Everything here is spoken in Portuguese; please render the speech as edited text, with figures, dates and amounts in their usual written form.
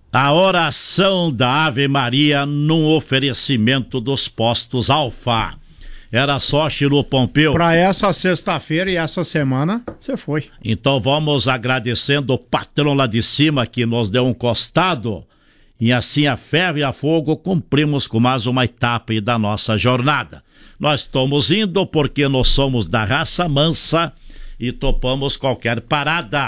A oração da Ave Maria num oferecimento dos postos Alfa. Era só, Chiru Pompeu. Para essa sexta-feira e essa semana, você foi. Então vamos agradecendo o patrão lá de cima que nos deu um costado. E assim a ferro e a fogo cumprimos com mais uma etapa aí da nossa jornada. Nós estamos indo porque nós somos da raça mansa e topamos qualquer parada.